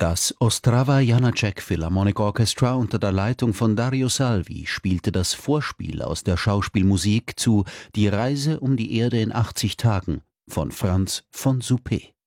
Das Ostrava Janáček Philharmonic Orchestra unter der Leitung von Dario Salvi spielte das Vorspiel aus der Schauspielmusik zu Die Reise um die Erde in 80 Tagen von Franz von Suppé.